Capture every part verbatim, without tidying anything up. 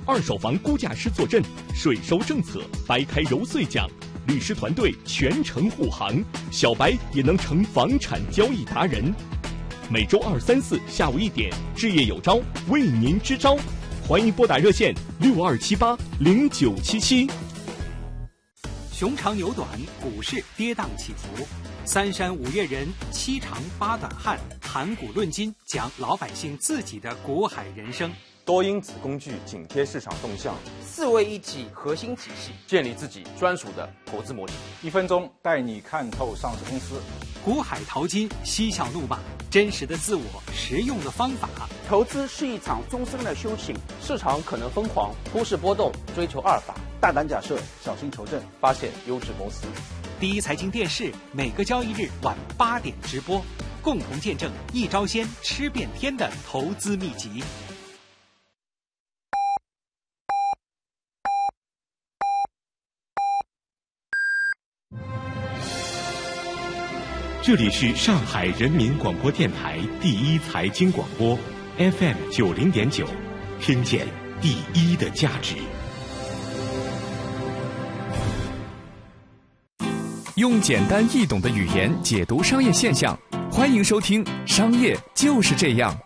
二手房估价师坐镇，税收政策掰开揉碎讲，律师团队全程护航，小白也能成房产交易达人。每周二、三、四下午一点，置业有招，为您支招。欢迎拨打热线六二七八零九七七。 熊长牛短，股市跌宕起伏，三山五岳人，七长八短汉，谈股论金，讲老百姓自己的股海人生。 多因子工具紧贴市场动向， 四位一体核心体系，建立自己专属的投资模型。 一分钟带你看透上市公司， 股海淘金，嬉笑怒骂，真实的自我，实用的方法。 投资是一场终身的修行，市场可能疯狂，股市波动，追求阿尔法， 大胆假设，小心求证， 发现优质公司。 第一财经电视每个交易日晚八点直播，共同见证一招鲜吃遍天的投资秘籍。 这里是上海人民广播电台第一财经广播 F M 九零点九，听见第一的价值。 用简单易懂的语言解读商业现象，欢迎收听《商业就是这样》。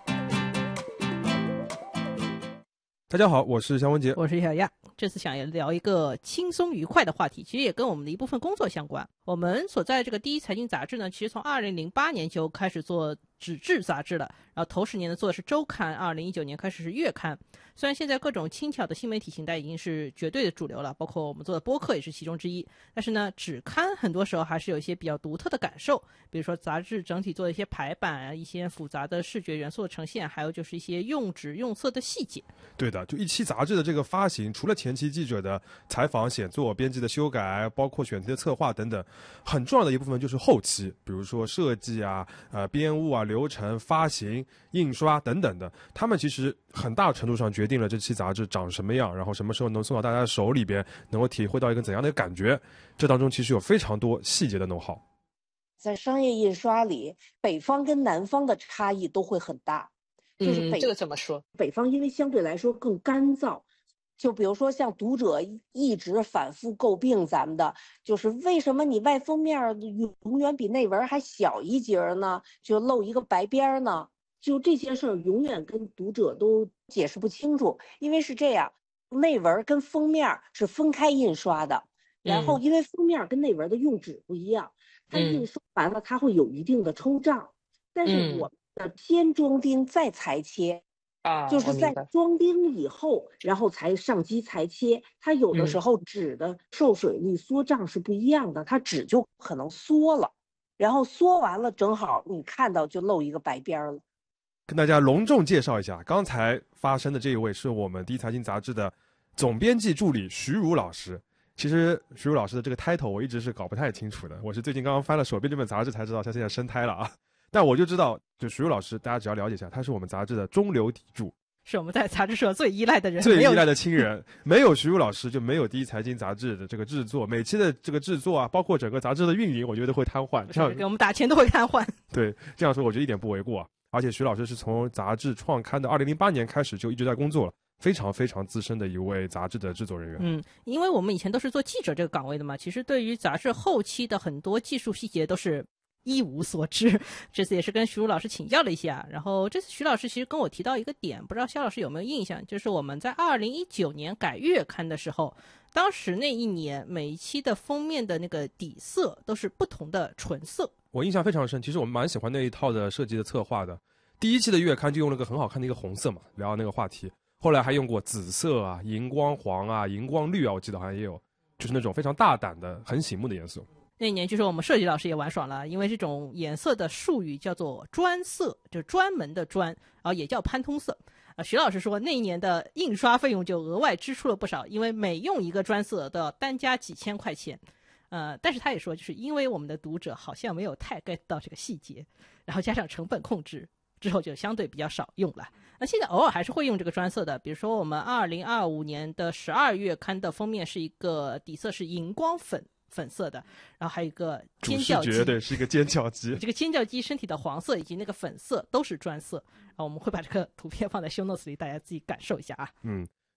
大家好，我是肖文杰， 我是小亚。这次想聊一个轻松愉快的话题，其实也跟我们的一部分工作相关。我们所在这个第一财经杂志呢，其实从二零零八年就开始做纸质杂志了，然后头十年呢做的是周刊，二零一九年开始是月刊。虽然现在各种轻巧的新媒体形态已经是绝对的主流了，包括我们做的播客也是其中之一，但是呢，纸刊很多时候还是有一些比较独特的感受，比如说杂志整体做的一些排版，一些复杂的视觉元素的呈现，还有就是一些用纸用色的细节。 对的，就一期杂志的这个发行，除了前期记者的采访、写作、编辑的修改，包括选题的策划等等，很重要的一部分就是后期，比如说设计啊、呃编务啊、流程、发行、印刷等等的，他们其实很大程度上决定了这期杂志长什么样，然后什么时候能送到大家的手里边，能够体会到一个怎样的感觉。这当中其实有非常多细节的know how。 在商业印刷里，北方跟南方的差异都会很大。就是北、 嗯、这个怎么说？ 北方因为相对来说更干燥，就比如说像读者一直反复诟病咱们的，就是为什么你外封面永远比内文还小一截呢？就露一个白边呢？就这些事儿永远跟读者都解释不清楚，因为是这样，内文跟封面是分开印刷的，然后因为封面跟内文的用纸不一样，它印刷完了它会有一定的抽胀，但是我先装订再裁切、 啊、 就是在装订以后然后才上机裁切，它有的时候纸的受水力缩胀是不一样的，它纸就可能缩了，然后缩完了正好你看到就露一个白边了。 跟大家隆重介绍一下，刚才发声的这一位是我们第一财经杂志的总编辑助理徐茹老师。其实徐茹老师的这个 title 我一直是搞不太清楚的，我是最近刚刚翻了手边这本杂志才知道他现在升胎了啊。但我就知道，就徐茹老师，大家只要了解一下，他是我们杂志的中流砥柱， 是我们在杂志社最依赖的人， 最依赖的亲人。没有徐茹老师，就没有第一财经杂志的这个制作，每期的这个制作啊，包括整个杂志的运营，我觉得会瘫痪。 这样给我们打钱都会瘫痪。 对，这样说我觉得一点不为过啊。而且徐老师是从杂志创刊的二零零八年开始就一直在工作了，非常非常资深的一位杂志的制作人员。 嗯，因为我们以前都是做记者这个岗位的嘛，其实对于杂志后期的很多技术细节都是一无所知。这次也是跟徐茹老师请教了一下，然后这次徐老师其实跟我提到一个点，不知道肖老师有没有印象，就是我们在二零一九年改月刊的时候，当时那一年每一期的封面的那个底色都是不同的纯色。 我印象非常深，其实我们蛮喜欢那一套的设计的策划的。第一期的月刊就用了个很好看的一个红色嘛，聊那个话题，后来还用过紫色啊、荧光黄啊、荧光绿啊，我记得好像也有，就是那种非常大胆的很醒目的颜色。 那一年就是我们设计老师也玩爽了，因为这种颜色的术语叫做专色，就是专门的专，然后也叫潘通色。啊，徐老师说那一年的印刷费用就额外支出了不少，因为每用一个专色都要单加几千块钱。呃，但是他也说，就是因为我们的读者好像没有太 get 到这个细节，然后加上成本控制之后就相对比较少用了。那现在偶尔还是会用这个专色的，比如说我们二零二五年的十二月刊的封面是一个底色是荧光粉粉色的，然后还有一个尖叫鸡， 对，是一个尖叫鸡。 这个尖叫鸡身体的黄色以及那个粉色都是专色，然后我们会把这个图片放在 show notes 里，大家自己感受一下啊。 嗯，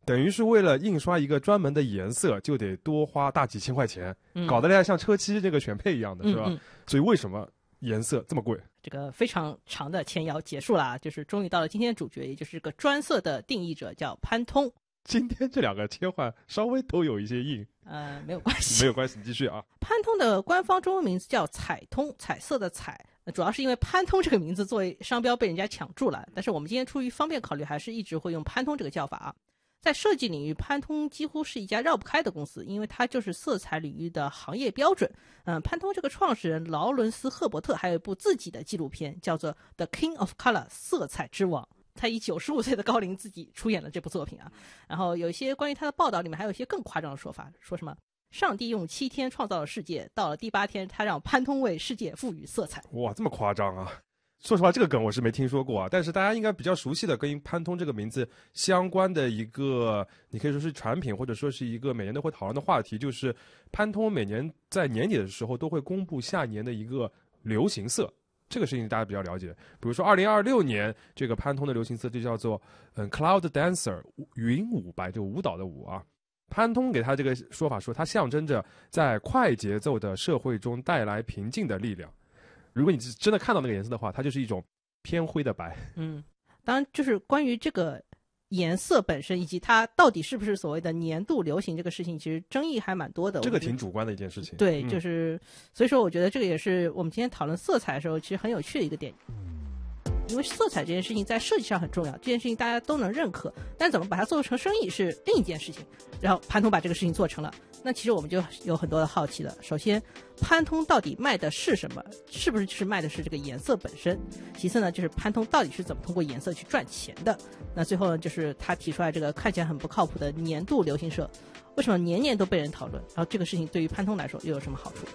等于是为了印刷一个专门的颜色，就得多花大几千块钱， 嗯、 搞得来像车漆这个选配一样的，是吧？ 嗯嗯所以为什么颜色这么贵？ 这个非常长的前摇结束了啊，就是终于到了今天的主角，也就是这个专色的定义者叫潘通。 今天这两个切换稍微都有一些硬， 呃，没有关系， 没有关系，你继续啊。 潘通的官方中文名字叫彩通，彩色的彩，主要是因为潘通这个名字作为商标被人家抢注了，但是我们今天出于方便考虑，还是一直会用潘通这个叫法啊。在设计领域，潘通几乎是一家绕不开的公司，因为它就是色彩领域的行业标准。嗯，潘通这个创始人劳伦斯·赫伯特还有一部自己的纪录片，叫做《The King of Color》色彩之王。他以九十五岁的高龄自己出演了这部作品啊。然后有一些关于他的报道里面还有一些更夸张的说法，说什么上帝用七天创造了世界，到了第八天他让潘通为世界赋予色彩。 哇，这么夸张啊！说实话，这个梗我是没听说过啊，但是大家应该比较熟悉的跟潘通这个名字相关的一个，你可以说是产品，或者说是一个每年都会讨论的话题，就是潘通每年在年底的时候都会公布下年的一个流行色。这个事情大家比较了解，比如说二零二六年这个潘通的流行色就叫做嗯 Cloud Dancer 云舞白，就舞蹈的舞啊。潘通给他这个说法说，它象征着在快节奏的社会中带来平静的力量。如果你真的看到那个颜色的话，它就是一种偏灰的白。 嗯，当然就是关于这个颜色本身以及它到底是不是所谓的年度流行这个事情，其实争议还蛮多的。 这个挺主观的一件事情。 对， 嗯、 就是所以说我觉得这个也是我们今天讨论色彩的时候其实很有趣的一个点。因为色彩这件事情在设计上很重要，这件事情大家都能认可，但怎么把它做成生意是另一件事情。然后潘通把这个事情做成了，那其实我们就有很多的好奇了。首先，潘通到底卖的是什么？是不是就是卖的是这个颜色本身？其次呢，就是潘通到底是怎么通过颜色去赚钱的？那最后呢，就是他提出来这个看起来很不靠谱的年度流行色，为什么年年都被人讨论？然后这个事情对于潘通来说又有什么好处？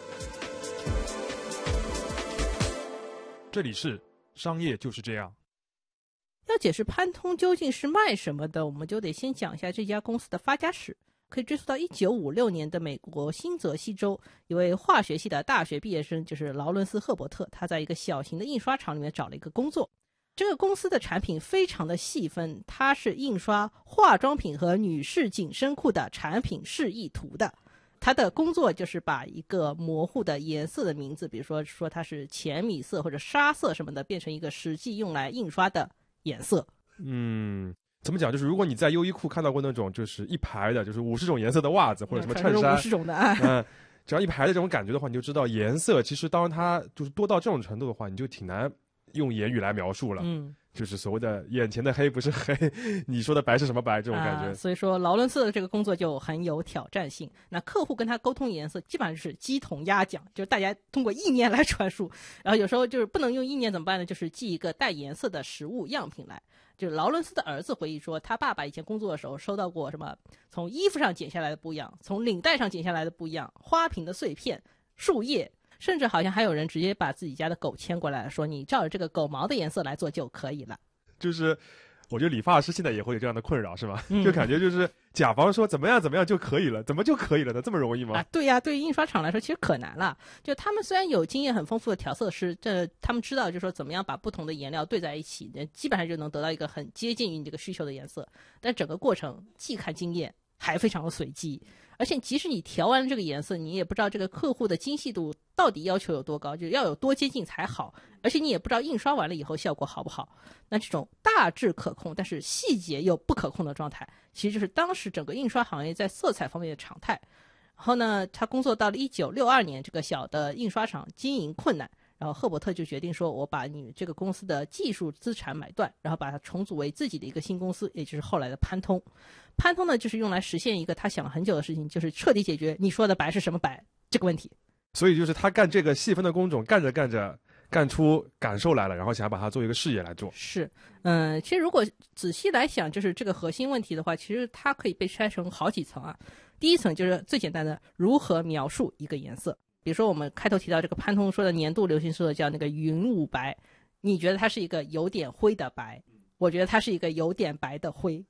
这里是商业就是这样。 要解释潘通究竟是卖什么的，我们就得先讲一下这家公司的发家史。可以追溯到一九五六年的美国新泽西州，一位化学系的大学毕业生，就是劳伦斯·赫伯特，他在一个小型的印刷厂里面找了一个工作。这个公司的产品非常的细分，它是印刷化妆品和女士紧身裤的产品示意图的。他的工作就是把一个模糊的颜色的名字，比如说说它是浅米色或者沙色什么的，变成一个实际用来印刷的颜色。 嗯，怎么讲？就是如果你在优衣库看到过那种就是一排的，就是五十种颜色的袜子或者什么衬衫， 五十种的啊， 嗯，只要一排的这种感觉的话，你就知道颜色其实当它就是多到这种程度的话，你就挺难用言语来描述了。 嗯。 就是所谓的眼前的黑不是黑，你说的白是什么白这种感觉、 啊、所以说劳伦斯的这个工作就很有挑战性。那客户跟他沟通颜色基本上就是鸡同鸭讲，就是大家通过意念来传输，然后有时候就是不能用意念怎么办呢？就是寄一个带颜色的实物样品来。就是劳伦斯的儿子回忆说，他爸爸以前工作的时候收到过什么从衣服上剪下来的布样，从领带上剪下来的布样，花瓶的碎片，树叶，甚至好像还有人直接把自己家的狗牵过来，说你照着这个狗毛的颜色来做就可以了。 就是我觉得理发师现在也会有这样的困扰，是吧？ 嗯、 就感觉就是甲方说怎么样怎么样就可以了，怎么就可以了呢？这么容易吗？ 啊，对呀、啊，对于印刷厂来说其实可难了。就他们虽然有经验很丰富的调色师，这他们知道就是说怎么样把不同的颜料兑在一起，基本上就能得到一个很接近于你这个需求的颜色。但整个过程既看经验，还非常的随机。而且即使你调完这个颜色，你也不知道这个客户的精细度到底要求有多高，就要有多接近才好，而且你也不知道印刷完了以后效果好不好。那这种大致可控但是细节又不可控的状态，其实就是当时整个印刷行业在色彩方面的常态。然后呢，他工作到了一九六二年，这个小的印刷厂经营困难，然后赫伯特就决定说，我把你这个公司的技术资产买断，然后把它重组为自己的一个新公司，也就是后来的潘通。潘通呢，就是用来实现一个他想了很久的事情，就是彻底解决你说的白是什么白这个问题。 所以就是他干这个细分的工种，干着干着干出感受来了，然后想把它做一个事业来做。 是，嗯，其实如果仔细来想，就是这个核心问题的话，其实它可以被拆成好几层啊。第一层就是最简单的如何描述一个颜色，比如说我们开头提到这个潘通说的年度流行色叫那个云雾白，你觉得它是一个有点灰的白，我觉得它是一个有点白的灰。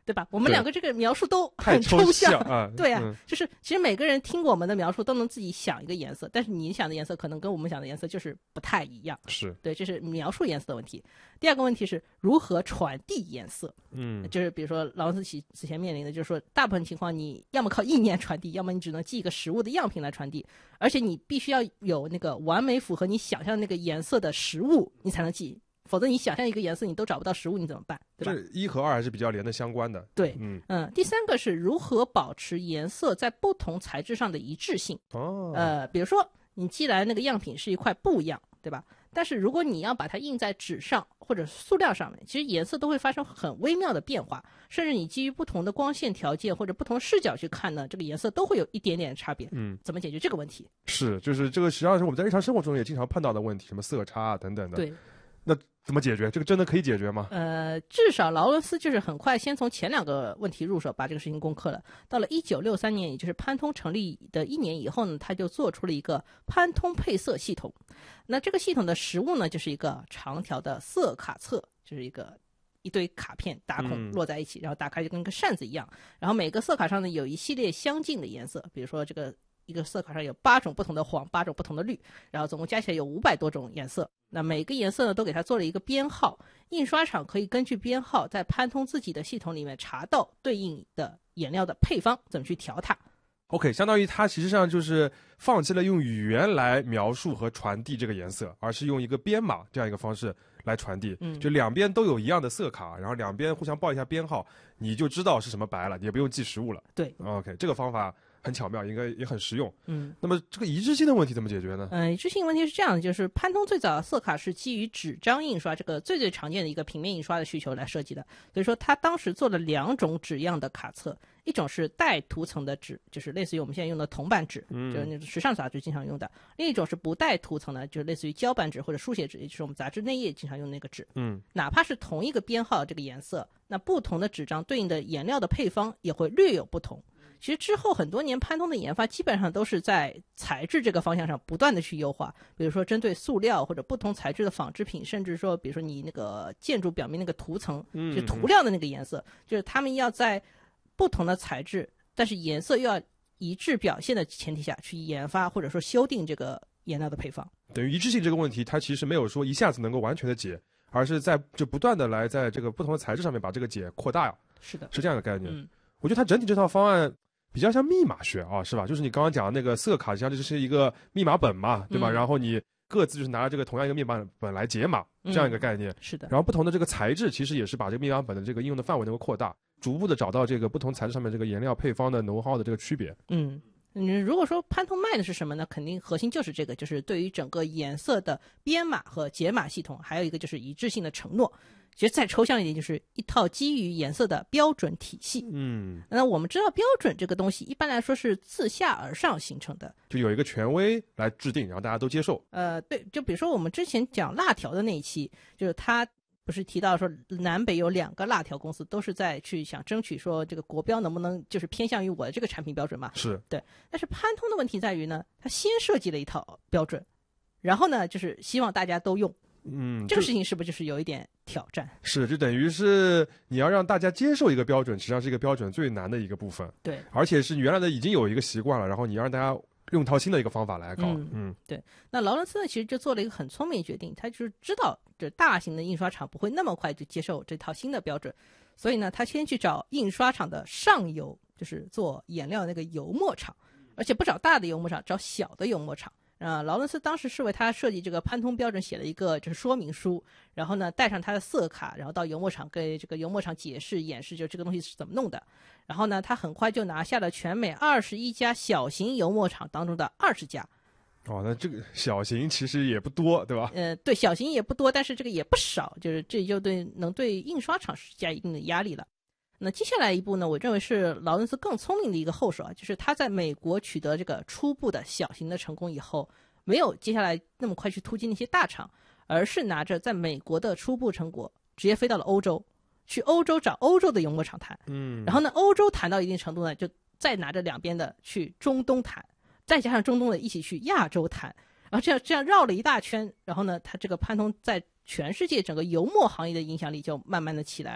对吧？我们两个这个描述都太很抽象象啊对啊、 嗯就是其实每个人听我们的描述都能自己想一个颜色，但是你想的颜色可能跟我们想的颜色就是不太一样。 是对，这是描述颜色的问题。第二个问题是如何传递颜色。 嗯， 就是比如说劳伦斯此前面临的，就是说大部分情况你要么靠意念传递，要么你只能寄一个实物的样品来传递，而且你必须要有那个完美符合你想象那个颜色的实物，你才能寄。否则你想象一个颜色你都找不到实物，你怎么办？对吧？ 这一和二还是比较连得相关的。 对， 嗯嗯，第三个是如何保持颜色在不同材质上的一致性。 哦， 呃，比如说你寄来那个样品是一块布样，对吧？但是如果你要把它印在纸上或者塑料上面，其实颜色都会发生很微妙的变化，甚至你基于不同的光线条件或者不同视角去看呢，这个颜色都会有一点点差别。 嗯， 怎么解决这个问题？ 是，就是这个实际上是我们在日常生活中也经常碰到的问题，什么色差啊等等的。 对。 那怎么解决？这个真的可以解决吗？ 呃，至少劳伦斯就是很快先从前两个问题入手，把这个事情攻克了。到了一九六三年，也就是潘通成立的一年以后呢，他就做出了一个潘通配色系统。那这个系统的实物呢，就是一个长条的色卡册，就是一个一堆卡片打孔落在一起，嗯、然后打开就跟个扇子一样。然后每个色卡上呢有一系列相近的颜色，比如说这个一个色卡上有八种不同的黄，八种不同的绿，然后总共加起来有五百多种颜色。那每个颜色呢都给它做了一个编号，印刷厂可以根据编号在潘通自己的系统里面查到对应的颜料的配方，怎么去调它。 OK， 相当于它其实上就是放弃了用语言来描述和传递这个颜色，而是用一个编码这样一个方式来传递。 嗯， 就两边都有一样的色卡，然后两边互相报一下编号，你就知道是什么白了，也不用记实物了。 对 ，OK， 这个方法很巧妙，应该也很实用。 嗯， 那么这个一致性的问题怎么解决呢？ 嗯、呃，一致性问题是这样的，就是潘通最早的色卡是基于纸张印刷这个最最常见的一个平面印刷的需求来设计的，所以说他当时做了两种纸样的卡册，一种是带涂层的纸，就是类似于我们现在用的铜版纸，嗯、就是那种时尚杂志经常用的；另一种是不带涂层的，就是类似于胶板纸或者书写纸，也就是我们杂志内页经常用那个纸。 嗯， 哪怕是同一个编号这个颜色，那不同的纸张对应的颜料的配方也会略有不同。其实之后很多年潘通的研发基本上都是在材质这个方向上不断的去优化，比如说针对塑料或者不同材质的纺织品，甚至说比如说你那个建筑表面那个涂层， 嗯， 就涂料的那个颜色，就是他们要在不同的材质但是颜色又要一致表现的前提下去研发或者说修订这个颜料的配方。 等于一致性这个问题它其实没有说一下子能够完全的解，而是在就不断的来在这个不同的材质上面把这个解扩大。 是的， 是这样的概念。 嗯， 我觉得它整体这套方案比较像密码学啊，是吧？就是你刚刚讲的那个色卡，实际上就是一个密码本嘛，对吧？ 嗯、 然后你各自就是拿着这个同样一个密码本来解码，这样一个概念。 嗯、是的。 然后不同的这个材质，其实也是把这个密码本的这个应用的范围能够扩大，逐步的找到这个不同材质上面这个颜料配方的能耗的这个区别。 嗯。嗯，如果说潘通卖的是什么呢？肯定核心就是这个，就是对于整个颜色的编码和解码系统，还有一个就是一致性的承诺。其实再抽象一点，就是一套基于颜色的标准体系。 嗯， 那我们知道标准这个东西一般来说是自下而上形成的， 就有一个权威来制定，然后大家都接受。 呃，对，就比如说我们之前讲辣条的那一期，就是他不是提到说南北有两个辣条公司都是在去想争取说这个国标能不能就是偏向于我的这个产品标准嘛？ 是， 对。但是潘通的问题在于呢，他先设计了一套标准，然后呢就是希望大家都用。 嗯， 这个事情是不是就是有一点挑战？ 是，就等于是你要让大家接受一个标准，实际上是一个标准最难的一个部分。 对， 而且是原来的已经有一个习惯了，然后你让大家用一套新的一个方法来搞。 嗯， 嗯对。那劳伦斯呢，其实就做了一个很聪明的决定，他就是知道这大型的印刷厂不会那么快就接受这套新的标准，所以呢，他先去找印刷厂的上游，就是做颜料那个油墨厂，而且不找大的油墨厂，找小的油墨厂。啊，劳伦斯当时是为他设计这个潘通标准写了一个就是说明书，然后呢带上他的色卡，然后到油墨厂给这个油墨厂解释演示，就这个东西是怎么弄的。然后呢，他很快就拿下了全美二十一家小型油墨厂当中的二十家。 哦，那这个小型其实也不多，对吧？ 呃，对，小型也不多，但是这个也不少，就是这就对能对印刷厂施加一定的压力了。那接下来一步呢，我认为是劳伦斯更聪明的一个后手啊，就是他在美国取得这个初步的小型的成功以后，没有接下来那么快去突击那些大厂，而是拿着在美国的初步成果直接飞到了欧洲，去欧洲找欧洲的油墨厂谈。 嗯， 然后呢，欧洲谈到一定程度呢，就再拿着两边的去中东谈，再加上中东的一起去亚洲谈，然后这样这样绕了一大圈，然后呢，他这个潘通在全世界整个油墨行业的影响力就慢慢的起来了。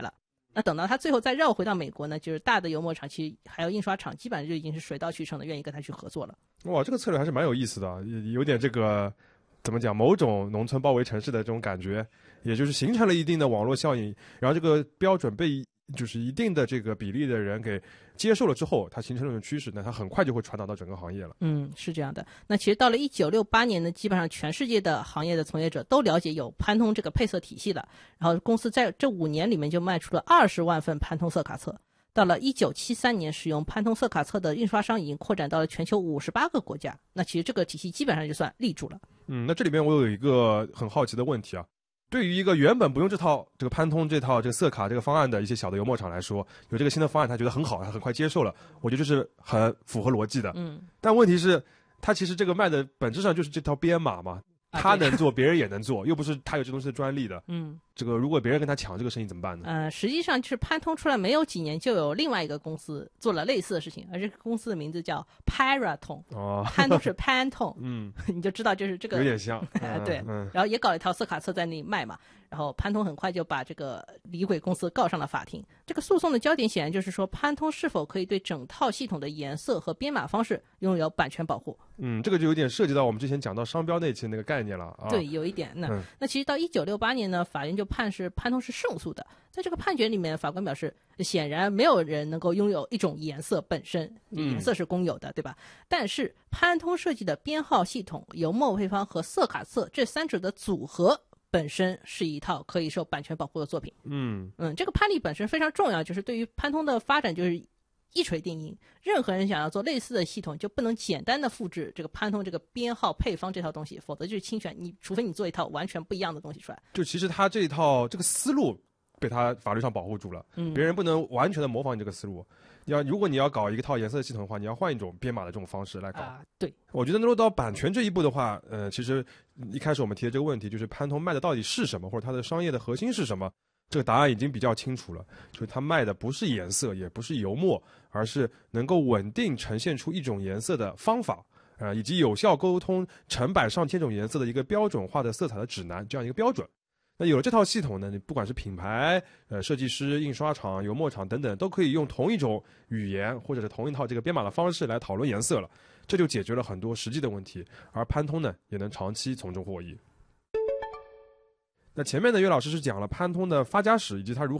那等到他最后再绕回到美国呢，就是大的油墨厂其实还有印刷厂基本上就已经是水到渠成的，愿意跟他去合作了。 哇，这个策略还是蛮有意思的，有点这个怎么讲，某种农村包围城市的这种感觉，也就是形成了一定的网络效应，然后这个标准被就是一定的这个比例的人给接受了之后，它形成了一种趋势，那它很快就会传导到整个行业了。 嗯，是这样的。那其实到了一九六八年呢，基本上全世界的行业的从业者都了解有潘通这个配色体系了，然后公司在这五年里面就卖出了二十万份潘通色卡册。到了一九七三年，使用潘通色卡册的印刷商已经扩展到了全球五十八个国家。那其实这个体系基本上就算立住了。 嗯，那这里面我有一个很好奇的问题啊，对于一个原本不用这套这个潘通这套这个色卡这个方案的一些小的油墨厂来说，有这个新的方案，他觉得很好，他很快接受了，我觉得这是很符合逻辑的。 嗯， 但问题是，他其实这个卖的本质上就是这套编码嘛，他能做，别人也能做，又不是他有这东西的专利的。 嗯， 这个如果别人跟他抢这个生意怎么办呢？ 呃，实际上就是潘通出来没有几年，就有另外一个公司做了类似的事情，而这个公司的名字叫 Paraton。 哦， 潘通是 Pantone， 嗯， 你就知道就是这个有点像，嗯、 对、 嗯， 然后也搞了一套色卡册在那里卖嘛。然后潘通很快就把这个李鬼公司告上了法庭。这个诉讼的焦点显然就是说，潘通是否可以对整套系统的颜色和编码方式拥有版权保护。 嗯，这个就有点涉及到我们之前讲到商标那期那个概念了啊。 对，有一点。那、 嗯、 那其实到一九六八年呢，法院就判是潘通是胜诉的。在这个判决里面，法官表示，显然没有人能够拥有一种颜色本身，颜色是公有的，嗯、对吧？但是潘通设计的编号系统、油墨配方和色卡册这三者的组合本身是一套可以受版权保护的作品。 嗯嗯，这个判例本身非常重要，就是对于潘通的发展就是一锤定音。任何人想要做类似的系统，就不能简单的复制这个潘通这个编号配方这套东西，否则就是侵权。你除非你做一套完全不一样的东西出来。 就其实他这一套这个思路被他法律上保护住了， 嗯， 别人不能完全的模仿你这个思路。要如果你要搞一套颜色系统的话，你要换一种编码的这种方式来搞。 啊，对， 我觉得落到版权这一步的话，呃，其实一开始我们提的这个问题，就是潘通卖的到底是什么，或者它的商业的核心是什么，这个答案已经比较清楚了，就是它卖的不是颜色，也不是油墨，而是能够稳定呈现出一种颜色的方法，呃，以及有效沟通成百上千种颜色的一个标准化的色彩的指南，这样一个标准。那有了这套系统呢，你不管是品牌、呃设计师、印刷厂、油墨厂等等，都可以用同一种语言或者是同一套这个编码的方式来讨论颜色了，这就解决了很多实际的问题，而潘通呢也能长期从中获益。那前面呢，岳老师是讲了潘通的发家史以及他如何